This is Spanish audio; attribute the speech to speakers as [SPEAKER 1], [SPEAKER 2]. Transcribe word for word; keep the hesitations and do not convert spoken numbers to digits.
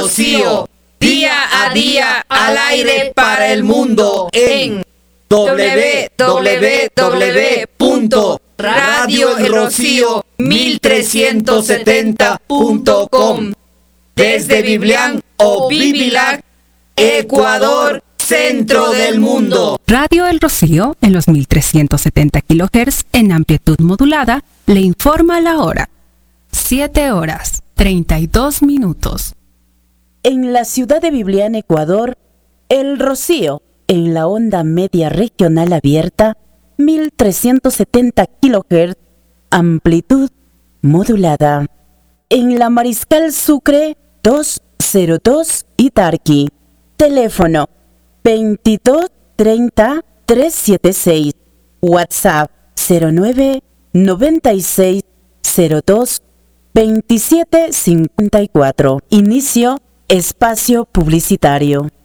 [SPEAKER 1] Rocío, día a día al aire para el mundo en doble u doble u doble u punto radio el rocío mil trescientos setenta punto com. Desde Biblián o Bibilac, Ecuador, centro del mundo.
[SPEAKER 2] Radio El Rocío, en los mil trescientos setenta kilohertz en amplitud modulada, le informa la hora. siete horas, treinta y dos minutos.
[SPEAKER 3] En la ciudad de Biblián, Ecuador, El Rocío, en la onda media regional abierta, mil trescientos setenta kilohertz, amplitud modulada. En la Mariscal Sucre, doscientos dos y Tarqui, teléfono veintidós treinta trescientos setenta y seis, WhatsApp cero nueve noventa y seis cero dos veintisiete cincuenta y cuatro. Inicio espacio publicitario.